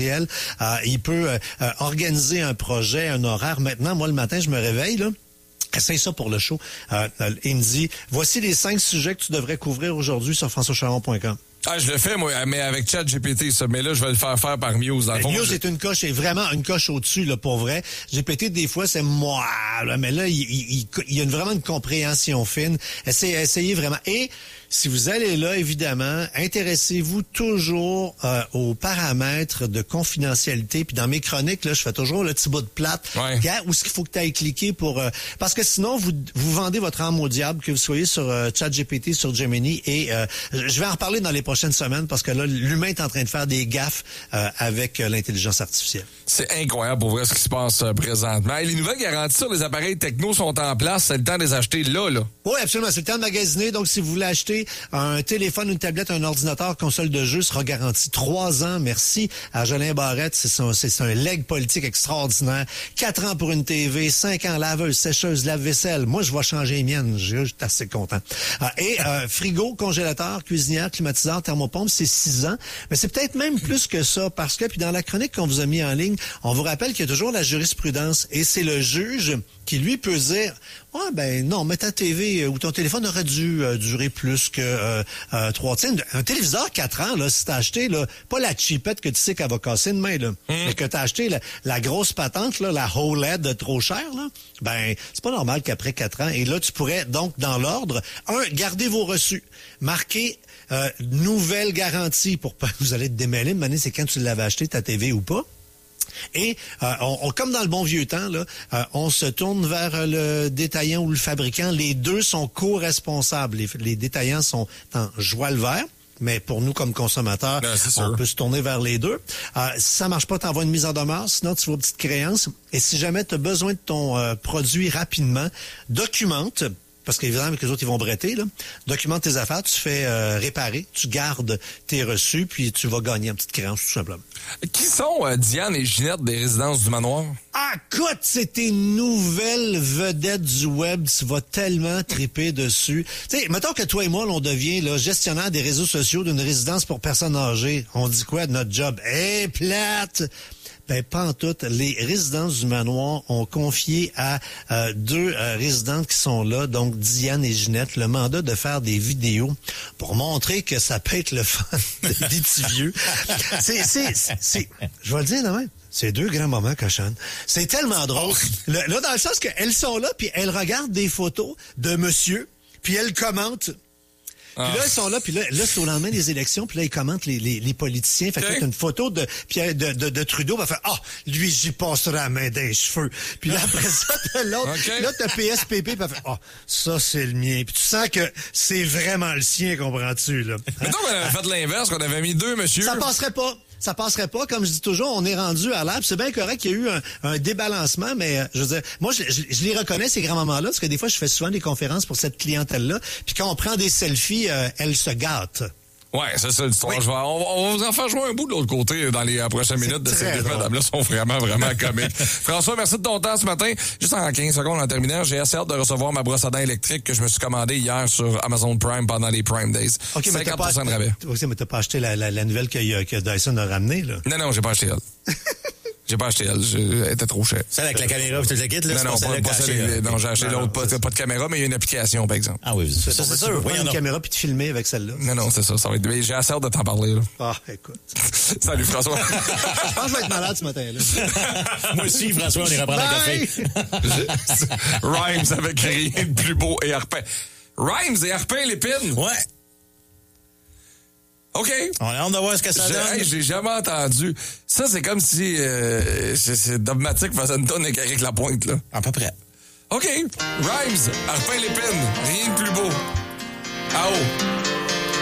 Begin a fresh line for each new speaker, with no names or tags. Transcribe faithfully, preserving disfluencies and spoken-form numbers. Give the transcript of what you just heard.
logiciel. Euh, il peut euh, euh, organiser un projet, un horaire. Maintenant, moi, le matin, je me réveille, là. Essaye ça pour le show. Euh, il me dit, voici les cinq sujets que tu devrais couvrir aujourd'hui sur françois charon point com.
Ah, je le fais, moi, mais avec ChatGPT, ça. Mais là, je vais le faire faire par Muse. Dans le fond,
Muse
je...
est une coche, est vraiment une coche au-dessus, là, pour vrai. G P T, des fois, c'est moi, là, mais là, il, il, il y a une, vraiment une compréhension fine. Essayez, essayez vraiment. Et si vous allez là, évidemment, intéressez-vous toujours euh, aux paramètres de confidentialité. Puis dans mes chroniques, là, je fais toujours le petit bout de plate.
Ouais.
Où est-ce qu'il faut que tu ailles cliquer pour... Euh, parce que sinon, vous, vous vendez votre âme au diable, que vous soyez sur euh, ChatGPT, sur Gemini. Et euh, je vais en reparler dans les prochaines semaines parce que là, l'humain est en train de faire des gaffes euh, avec euh, l'intelligence artificielle.
C'est incroyable pour vrai ce qui se passe euh, présentement. Et les nouvelles garanties sur les appareils techno sont en place. C'est le temps de les acheter là, là.
Oui, absolument. C'est le temps de magasiner. Donc, si vous voulez acheter un téléphone, une tablette, un ordinateur, console de jeu, sera garanti trois ans. Merci à Jolin Barrette. C'est, son, c'est un leg politique extraordinaire. Quatre ans pour une T V, cinq ans laveuse, sécheuse, lave-vaisselle. Moi, je vais changer les miennes. Je suis assez content. Et euh, frigo, congélateur, cuisinière, climatiseur, thermopompe, c'est six ans. Mais c'est peut-être même plus que ça parce que, puis dans la chronique qu'on vous a mis en ligne, on vous rappelle qu'il y a toujours la jurisprudence et c'est le juge qui, lui, peut dire « Ouais, ben non, mais ta T V ou ton téléphone aurait dû euh, durer plus que euh, euh, trois ans. » Un téléviseur quatre ans, là, si t'as acheté, là, pas la chipette que tu sais qu'elle va casser demain, là, mmh. mais que t'as acheté la, la grosse patente, là, la O L E D trop chère, là, ben c'est pas normal qu'après quatre ans, et là, tu pourrais, donc, dans l'ordre, un, garder vos reçus, marquer euh, nouvelle garantie pour pas vous allez te démêler, mais c'est quand tu l'avais acheté, ta T V ou pas. Et euh, on, on, comme dans le bon vieux temps, là, euh, on se tourne vers le détaillant ou le fabricant. Les deux sont co-responsables. Les, les détaillants sont en joie le vert. Mais pour nous, comme consommateurs,
ben,
on peut se tourner vers les deux. Euh, si ça marche pas, t'envoies une mise en demeure. Sinon, tu vas aux petites créances. Et si jamais tu as besoin de ton euh, produit rapidement, documente. Parce qu'évidemment, que les autres, ils vont bretter, là. Documente tes affaires, tu fais euh, réparer, tu gardes tes reçus, puis tu vas gagner une petite créance, tout simplement.
Qui sont euh, Diane et Ginette des Résidences du Manoir?
Ah, écoute, c'est tes nouvelles vedettes du web. Tu vas tellement triper dessus. Tu sais, mettons que toi et moi, on devient là, gestionnaire des réseaux sociaux d'une résidence pour personnes âgées. On dit quoi de notre job? Eh, hey, plate! Ben, pas en tout. Les Résidences du Manoir ont confié à euh, deux euh, résidentes qui sont là, donc Diane et Ginette, le mandat de faire des vidéos pour montrer que ça peut être le fun des petits vieux. C'est, c'est, c'est, c'est, je vais le dire demain. C'est deux grands moments, cochonne. C'est tellement drôle. Le, là, dans le sens qu'elles sont là, puis elles regardent des photos de monsieur, puis elles commentent. Puis là, ils sont là, puis là, là, c'est au lendemain des élections, puis là, ils commentent les, les, les politiciens. Fait que okay. Là, une photo de Pierre de, de, de Trudeau, va faire « Ah, oh, lui, j'y passerai la main dans les cheveux. » Puis là, après ça, t'as l'autre. Okay. Là, t'as P S P P, puis elle fait « Ah, oh, ça, c'est le mien. » Puis tu sens que c'est vraiment le sien, comprends-tu, là? Hein?
Mais non, on avait fait l'inverse, qu'on avait mis deux, monsieur.
Ça passerait pas. Ça passerait pas. Comme je dis toujours, on est rendu à l'air. C'est bien correct qu'il y a eu un, un débalancement, mais euh, je veux dire, moi, je, je, je les reconnais, ces grands-mamans-là, parce que des fois, je fais souvent des conférences pour cette clientèle-là. Puis quand on prend des selfies, euh, elles se gâtent.
Ouais, c'est ça l'histoire. Oui. Je vais, on, on va vous en faire jouer un bout de l'autre côté dans les euh, prochaines c'est minutes de ces deux madames-là sont vraiment, vraiment comiques. François, merci de ton temps ce matin. Juste en quinze secondes en terminant, j'ai assez hâte de recevoir ma brosse à dents électrique que je me suis commandée hier sur Amazon Prime pendant les Prime Days.
Okay,
cinquante pour cent de rabais.
OK, mais t'as pas acheté la, la, la nouvelle que, que Dyson a ramenée, là?
Non, non, j'ai pas acheté elle. J'ai pas acheté elle, je, elle était trop chère.
Celle avec la caméra, tu le quittes, là?
Non, non, pas, pas celle, acheté, non, j'ai acheté non, l'autre, non, pas, pas de caméra, mais il y a une application, par exemple.
Ah oui, ça, c'est, c'est, c'est sûr.
Tu peux prendre une caméra puis te filmer avec celle-là.
Non, non, c'est ça, ça va être, j'ai assez hâte de t'en parler, là.
Ah, écoute.
Salut, François.
Je pense que je vais être malade ce matin-là.
Moi aussi, François, on ira prendre un café.
Rhymes avec rien de plus beau et Harpin. Rhymes et Harpin Lépine?
Ouais.
OK.
On a hâte de voir ce que ça
j'ai,
donne.
Hey, j'ai jamais entendu. Ça, c'est comme si euh, c'est, c'est dogmatique faisait une tonne avec Eric Lapointe, là.
À peu près.
OK. Rhymes, Harpin Lépine, rien de plus beau. Ah oh.